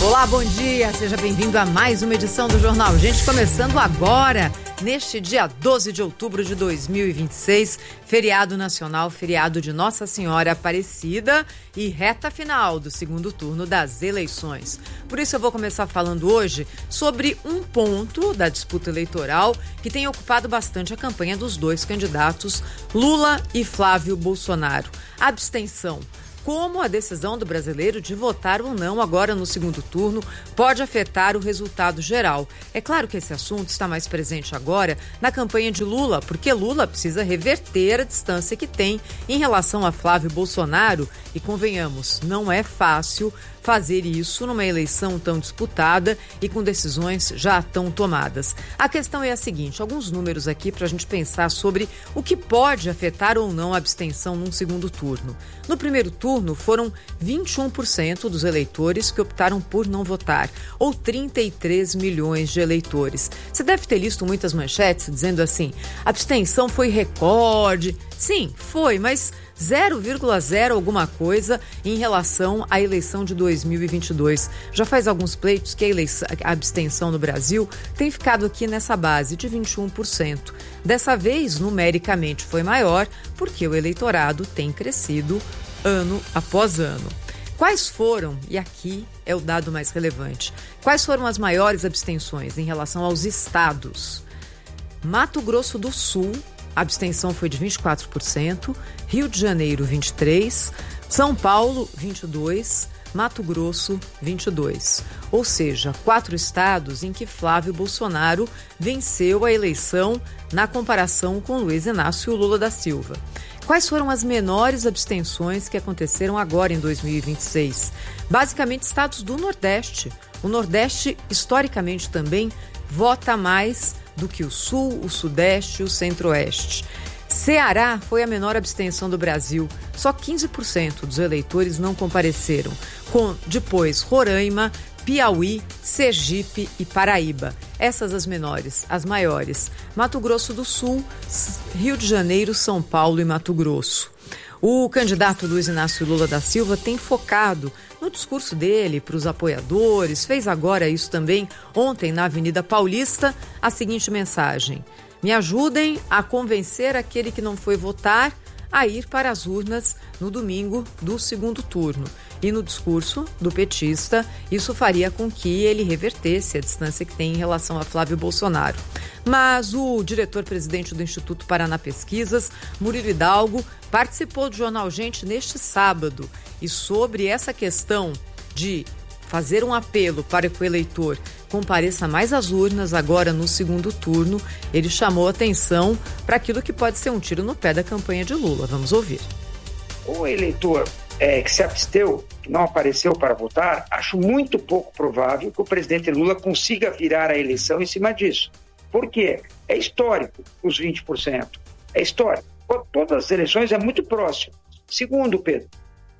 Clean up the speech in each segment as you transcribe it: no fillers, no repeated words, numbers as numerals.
Olá, bom dia, seja bem-vindo a mais uma edição do Jornal Gente, começando agora, neste dia 12 de outubro de 2026, feriado nacional, feriado de Nossa Senhora Aparecida e reta final do segundo turno das eleições. Por isso eu vou começar falando hoje sobre um ponto da disputa eleitoral que tem ocupado bastante a campanha dos dois candidatos, Lula e Flávio Bolsonaro. A abstenção. Como a decisão do brasileiro de votar ou não agora no segundo turno pode afetar o resultado geral. É claro que esse assunto está mais presente agora na campanha de Lula, porque Lula precisa reverter a distância que tem em relação a Flávio Bolsonaro e, convenhamos, não é fácil fazer isso numa eleição tão disputada e com decisões já tão tomadas. A questão é a seguinte, alguns números aqui para a gente pensar sobre o que pode afetar ou não a abstenção num segundo turno. No primeiro turno, foram 21% dos eleitores que optaram por não votar, ou 33 milhões de eleitores. Você deve ter lido muitas manchetes dizendo assim, a abstenção foi recorde. Sim, foi, mas 0,0 alguma coisa em relação à eleição de 2022. Já faz alguns pleitos que a abstenção no Brasil tem ficado aqui nessa base de 21%. Dessa vez, numericamente, foi maior porque o eleitorado tem crescido ano após ano. Quais foram, e aqui é o dado mais relevante, quais foram as maiores abstenções em relação aos estados? Mato Grosso do Sul, a abstenção foi de 24%, Rio de Janeiro 23%, São Paulo 22%, Mato Grosso 22%. Ou seja, 4 estados em que Flávio Bolsonaro venceu a eleição na comparação com Luiz Inácio Lula da Silva. Quais foram as menores abstenções que aconteceram agora em 2026? Basicamente, estados do Nordeste. O Nordeste, historicamente também, vota mais do que o Sul, o Sudeste e o Centro-Oeste. Ceará foi a menor abstenção do Brasil. Só 15% dos eleitores não compareceram. Depois, Roraima, Piauí, Sergipe e Paraíba. Essas as menores. As maiores, Mato Grosso do Sul, Rio de Janeiro, São Paulo e Mato Grosso. O candidato Luiz Inácio Lula da Silva tem focado no discurso dele para os apoiadores, fez agora isso também ontem na Avenida Paulista, a seguinte mensagem: me ajudem a convencer aquele que não foi votar a ir para as urnas no domingo do segundo turno. E no discurso do petista, isso faria com que ele revertesse a distância que tem em relação a Flávio Bolsonaro. Mas o diretor-presidente do Instituto Paraná Pesquisas, Murilo Hidalgo, participou do Jornal Gente neste sábado. E sobre essa questão de fazer um apelo para que o eleitor compareça mais às urnas agora no segundo turno, ele chamou atenção para aquilo que pode ser um tiro no pé da campanha de Lula. Vamos ouvir. O eleitor que se absteu, que não apareceu para votar, acho muito pouco provável que o presidente Lula consiga virar a eleição em cima disso. Por quê? É histórico os 20%. É histórico. Todas as eleições é muito próximo. Segundo, Pedro,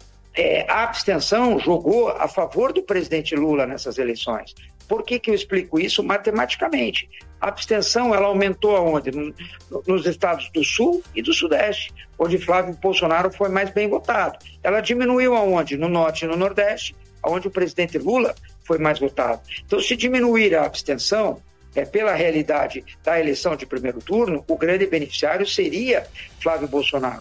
a abstenção jogou a favor do presidente Lula nessas eleições. Por que eu explico isso? Matematicamente. A abstenção ela aumentou aonde? Nos estados do Sul e do Sudeste, onde Flávio Bolsonaro foi mais bem votado. Ela diminuiu aonde? No Norte e no Nordeste, onde o presidente Lula foi mais votado. Então, se diminuir a abstenção, pela realidade da eleição de primeiro turno, o grande beneficiário seria Flávio Bolsonaro.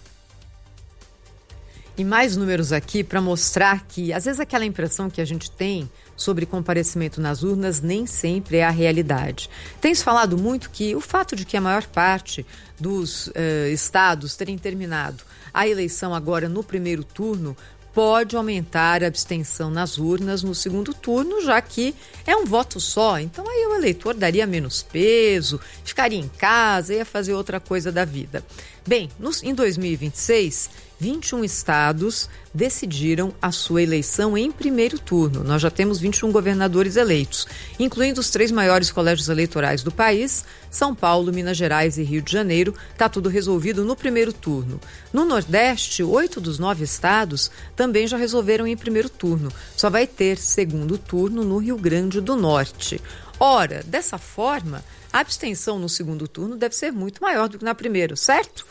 E mais números aqui para mostrar que, às vezes, aquela impressão que a gente tem sobre comparecimento nas urnas nem sempre é a realidade. Tem-se falado muito que o fato de que a maior parte dos estados terem terminado a eleição agora no primeiro turno pode aumentar a abstenção nas urnas no segundo turno, já que é um voto só. Então aí o eleitor daria menos peso, ficaria em casa, ia fazer outra coisa da vida. Bem, em 2026, 21 estados decidiram a sua eleição em primeiro turno. Nós já temos 21 governadores eleitos, incluindo os 3 maiores colégios eleitorais do país, São Paulo, Minas Gerais e Rio de Janeiro. Está tudo resolvido no primeiro turno. No Nordeste, 8 dos 9 estados também já resolveram em primeiro turno. Só vai ter segundo turno no Rio Grande do Norte. Ora, dessa forma, a abstenção no segundo turno deve ser muito maior do que na primeira, certo?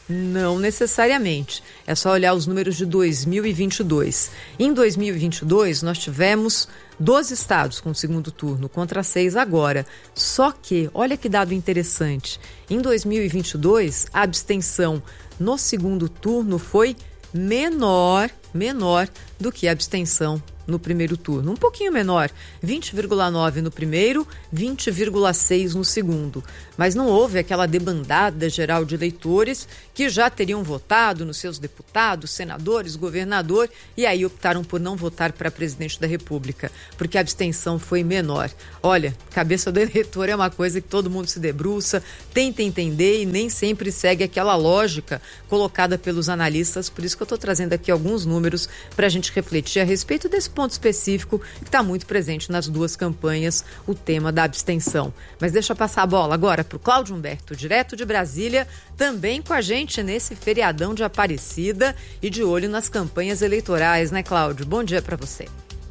Não necessariamente. É só olhar os números de 2022. Em 2022, nós tivemos 12 estados com o segundo turno, contra 6 agora. Só que, olha que dado interessante, em 2022, a abstenção no segundo turno foi menor do que a abstenção no primeiro turno. Um pouquinho menor, 20,9 no primeiro, 20,6 no segundo. Mas não houve aquela debandada geral de eleitores que já teriam votado nos seus deputados, senadores, governador, e aí optaram por não votar para presidente da República, porque a abstenção foi menor. Olha, cabeça do eleitor é uma coisa que todo mundo se debruça, tenta entender e nem sempre segue aquela lógica colocada pelos analistas. Por isso que eu estou trazendo aqui alguns números para a gente refletir a respeito desse ponto específico que está muito presente nas duas campanhas, o tema da abstenção. Mas deixa eu passar a bola agora para o Cláudio Humberto, direto de Brasília, também com a gente nesse feriadão de Aparecida e de olho nas campanhas eleitorais, né, Cláudio? Bom dia para você.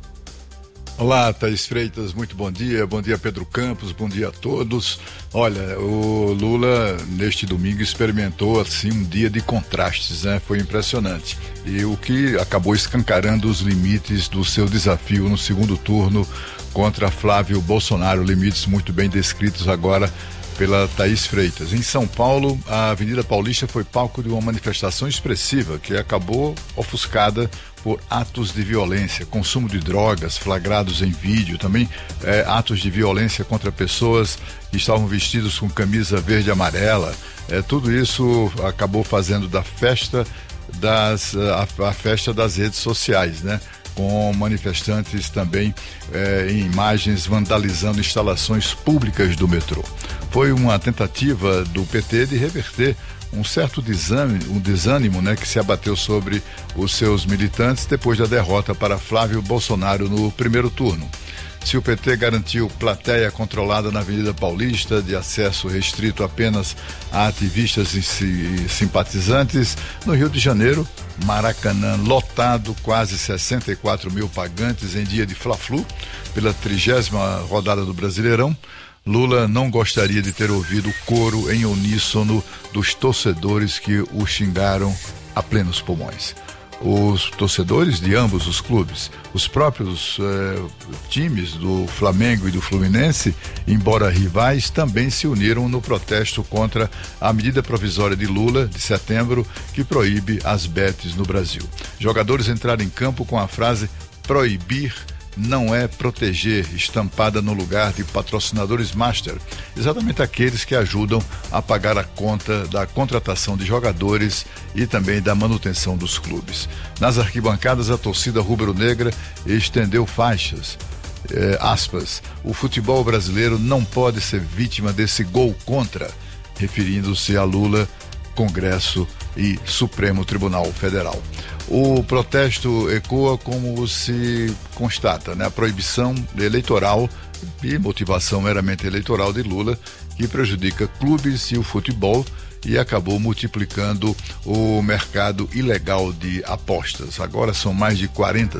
Olá, Thaís Freitas, muito bom dia Pedro Campos, bom dia a todos. Olha, o Lula neste domingo experimentou assim um dia de contrastes, né? Foi impressionante, e o que acabou escancarando os limites do seu desafio no segundo turno contra Flávio Bolsonaro, limites muito bem descritos agora pela Thaís Freitas. Em São Paulo, a Avenida Paulista foi palco de uma manifestação expressiva que acabou ofuscada por atos de violência, consumo de drogas flagrados em vídeo, também atos de violência contra pessoas que estavam vestidos com camisa verde e amarela. Tudo isso acabou fazendo da festa a festa das redes sociais, né? Com manifestantes também em imagens vandalizando instalações públicas do metrô. Foi uma tentativa do PT de reverter um certo desânimo, né, que se abateu sobre os seus militantes depois da derrota para Flávio Bolsonaro no primeiro turno. Se o PT garantiu plateia controlada na Avenida Paulista, de acesso restrito apenas a ativistas e simpatizantes, no Rio de Janeiro, Maracanã lotado, quase 64 mil pagantes em dia de Fla-Flu, pela 30ª rodada do Brasileirão, Lula não gostaria de ter ouvido o coro em uníssono dos torcedores que o xingaram a plenos pulmões. Os torcedores de ambos os clubes, os próprios times do Flamengo e do Fluminense, embora rivais, também se uniram no protesto contra a medida provisória de Lula, de setembro, que proíbe as betes no Brasil. Jogadores entraram em campo com a frase "proibir não é proteger", estampada no lugar de patrocinadores master, exatamente aqueles que ajudam a pagar a conta da contratação de jogadores e também da manutenção dos clubes. Nas arquibancadas, a torcida rubro-negra estendeu faixas, aspas, "o futebol brasileiro não pode ser vítima desse gol contra", referindo-se a Lula, Congresso e Supremo Tribunal Federal. O protesto ecoa como se constata, né? A proibição eleitoral e motivação meramente eleitoral de Lula, que prejudica clubes e o futebol e acabou multiplicando o mercado ilegal de apostas. Agora são mais de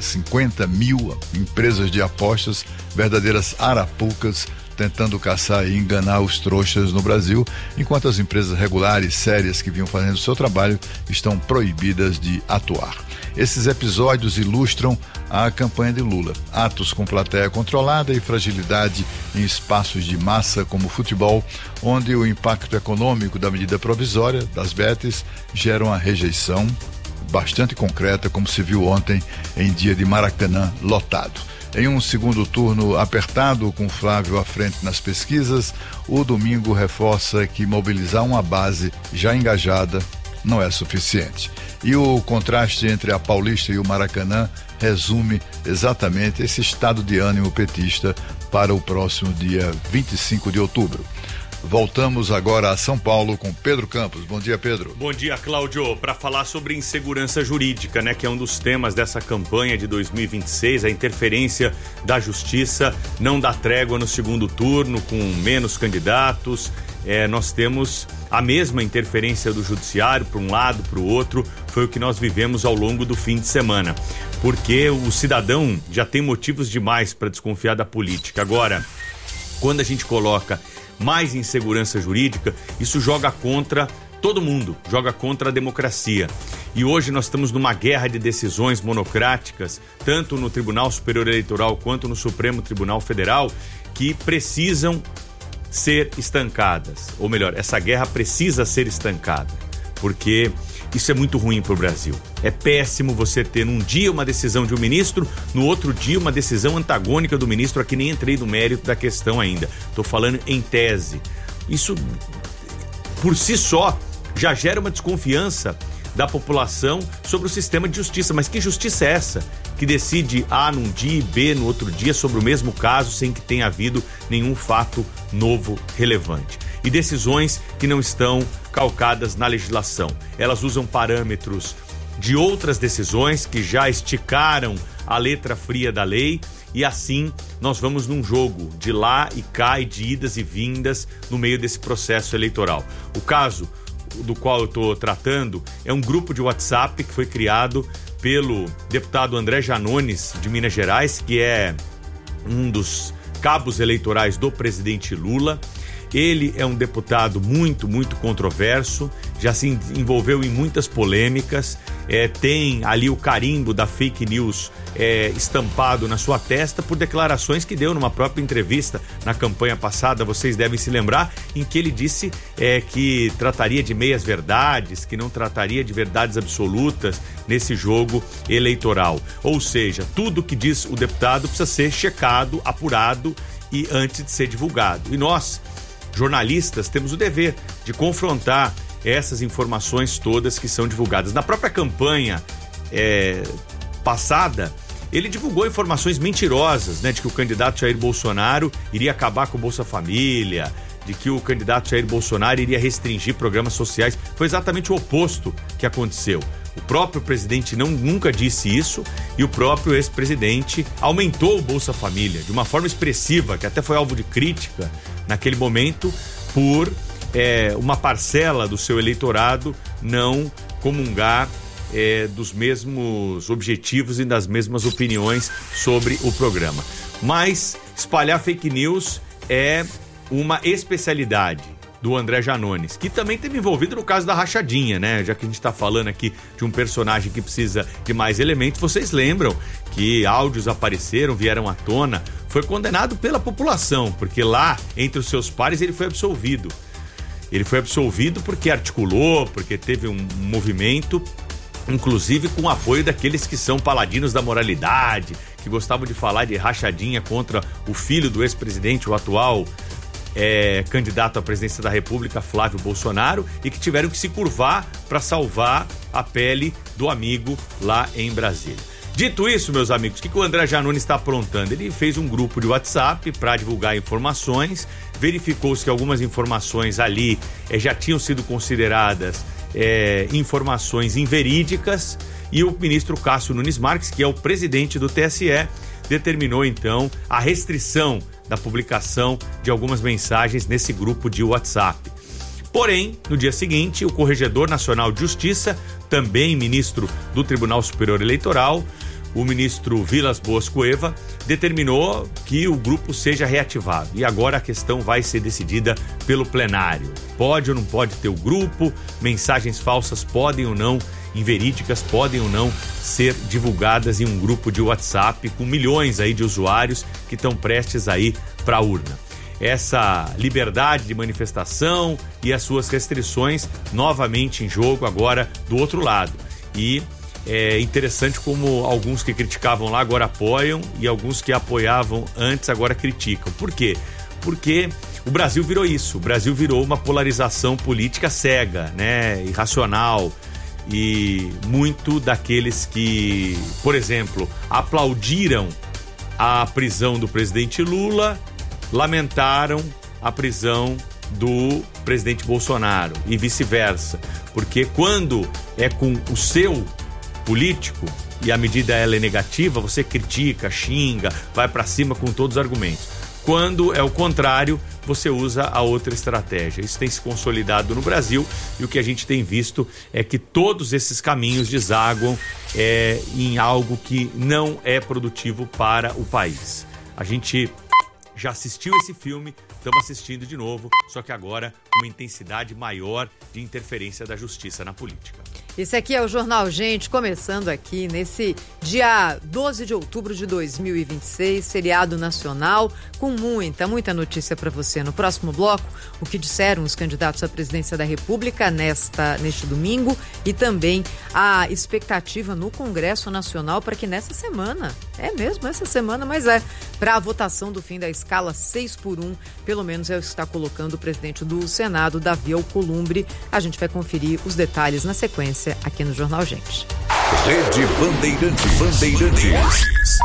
50 mil empresas de apostas, verdadeiras arapucas, tentando caçar e enganar os trouxas no Brasil, enquanto as empresas regulares, sérias, que vinham fazendo o seu trabalho, estão proibidas de atuar. Esses episódios ilustram a campanha de Lula. Atos com plateia controlada e fragilidade em espaços de massa como o futebol, onde o impacto econômico da medida provisória, das betes, gera uma rejeição bastante concreta, como se viu ontem em dia de Maracanã lotado. Em um segundo turno apertado, com Flávio à frente nas pesquisas, o domingo reforça que mobilizar uma base já engajada não é suficiente. E o contraste entre a Paulista e o Maracanã resume exatamente esse estado de ânimo petista para o próximo dia 25 de outubro. Voltamos agora a São Paulo com Pedro Campos. Bom dia, Pedro. Bom dia, Cláudio. Para falar sobre insegurança jurídica, né, que é um dos temas dessa campanha de 2026, a interferência da justiça não dá trégua no segundo turno, com menos candidatos. Nós temos a mesma interferência do judiciário para um lado, para o outro. Foi o que nós vivemos ao longo do fim de semana, porque o cidadão já tem motivos demais para desconfiar da política. Agora, quando a gente coloca mais insegurança jurídica, isso joga contra todo mundo, joga contra a democracia. E hoje nós estamos numa guerra de decisões monocráticas, tanto no Tribunal Superior Eleitoral quanto no Supremo Tribunal Federal, que precisam ser estancadas. Ou melhor, essa guerra precisa ser estancada, porque isso é muito ruim para o Brasil. É péssimo você ter num dia uma decisão de um ministro, no outro dia uma decisão antagônica do ministro. Aqui nem entrei no mérito da questão ainda. Estou falando em tese. Isso, por si só, já gera uma desconfiança da população sobre o sistema de justiça. Mas que justiça é essa? Que decide A num dia e B no outro dia sobre o mesmo caso sem que tenha havido nenhum fato novo relevante. E decisões que não estão calcadas na legislação. Elas usam parâmetros de outras decisões que já esticaram a letra fria da lei, e assim nós vamos num jogo de lá e cá e de idas e vindas no meio desse processo eleitoral. O caso do qual eu estou tratando é um grupo de WhatsApp que foi criado pelo deputado André Janones, de Minas Gerais, que é um dos cabos eleitorais do presidente Lula. Ele é um deputado muito controverso, já se envolveu em muitas polêmicas, tem ali o carimbo da fake news estampado na sua testa por declarações que deu numa própria entrevista na campanha passada, vocês devem se lembrar, em que ele disse que trataria de meias verdades, que não trataria de verdades absolutas nesse jogo eleitoral. Ou seja, tudo que diz o deputado precisa ser checado, apurado e antes de ser divulgado. E nós, jornalistas, temos o dever de confrontar essas informações todas que são divulgadas. Na própria campanha passada, ele divulgou informações mentirosas, né, de que o candidato Jair Bolsonaro iria acabar com o Bolsa Família, de que o candidato Jair Bolsonaro iria restringir programas sociais. Foi exatamente o oposto que aconteceu. O próprio presidente nunca disse isso, e o próprio ex-presidente aumentou o Bolsa Família de uma forma expressiva, que até foi alvo de crítica naquele momento por uma parcela do seu eleitorado não comungar dos mesmos objetivos e das mesmas opiniões sobre o programa. Mas espalhar fake news é uma especialidade do André Janones, que também esteve envolvido no caso da rachadinha, né? Já que a gente está falando aqui de um personagem que precisa de mais elementos, vocês lembram que áudios apareceram, vieram à tona, foi condenado pela população, porque lá, entre os seus pares, ele foi absolvido. Ele foi absolvido porque articulou, porque teve um movimento, inclusive com o apoio daqueles que são paladinos da moralidade, que gostavam de falar de rachadinha contra o filho do ex-presidente, o atual candidato à presidência da República, Flávio Bolsonaro, e que tiveram que se curvar para salvar a pele do amigo lá em Brasília. Dito isso, meus amigos, o que o André Janones está aprontando? Ele fez um grupo de WhatsApp para divulgar informações, verificou-se que algumas informações ali já tinham sido consideradas informações inverídicas, e o ministro Cássio Nunes Marques, que é o presidente do TSE, determinou então a restrição da publicação de algumas mensagens nesse grupo de WhatsApp. Porém, no dia seguinte, o Corregedor Nacional de Justiça, também ministro do Tribunal Superior Eleitoral, o ministro Vilas Boas Cueva, determinou que o grupo seja reativado. E agora a questão vai ser decidida pelo plenário. Pode ou não pode ter o grupo? Mensagens falsas podem ou não, inverídicas, podem ou não ser divulgadas em um grupo de WhatsApp com milhões aí de usuários que estão prestes aí para a urna. Essa liberdade de manifestação e as suas restrições novamente em jogo agora do outro lado. E é interessante como alguns que criticavam lá agora apoiam, e alguns que apoiavam antes agora criticam. Por quê? Porque o Brasil virou isso. O Brasil virou uma polarização política cega, né? Irracional. E muito daqueles que, por exemplo, aplaudiram a prisão do presidente Lula, lamentaram a prisão do presidente Bolsonaro e vice-versa. Porque quando é com o seu político e a medida ela é negativa, você critica, xinga, vai para cima com todos os argumentos. Quando é o contrário, você usa a outra estratégia. Isso tem se consolidado no Brasil, e o que a gente tem visto é que todos esses caminhos desaguam em algo que não é produtivo para o país. A gente já assistiu esse filme, estamos assistindo de novo, só que agora com uma intensidade maior de interferência da justiça na política. Esse aqui é o Jornal Gente, começando aqui nesse dia 12 de outubro de 2026, feriado nacional, com muita notícia para você. No próximo bloco, o que disseram os candidatos à presidência da República neste domingo e também a expectativa no Congresso Nacional para que nessa semana, para a votação do fim da escala 6x1, pelo menos é o que está colocando o presidente do Senado, Davi Alcolumbre. A gente vai conferir os detalhes na sequência aqui no Jornal Gente. Rede Bandeirantes.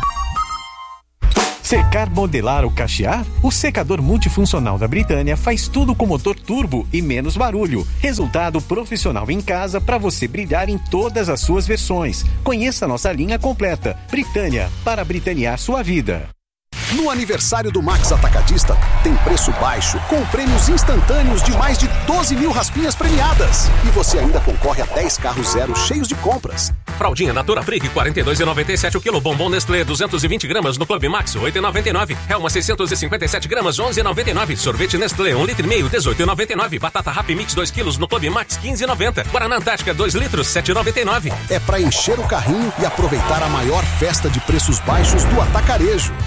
Secar, modelar ou cachear? O secador multifuncional da Britânia faz tudo com motor turbo e menos barulho. Resultado profissional em casa para você brilhar em todas as suas versões. Conheça nossa linha completa. Britânia, para britanear sua vida. No aniversário do Max Atacadista, tem preço baixo, com prêmios instantâneos de mais de 12 mil raspinhas premiadas. E você ainda concorre a 10 carros zero cheios de compras. Fraldinha Natura Freak, R$ 42,97 o quilo. Bombom Nestlé, 220 gramas no Clube Max, R$ 8,99. Helma, 657 gramas, R$ 11,99. Sorvete Nestlé, 1,5 litro, R$ 18,99. Batata Happy Mix, 2 quilos no Clube Max, R$ 15,90. Guaraná Antártica, 2 litros, R$ 7,99. É pra encher o carrinho e aproveitar a maior festa de preços baixos do atacarejo.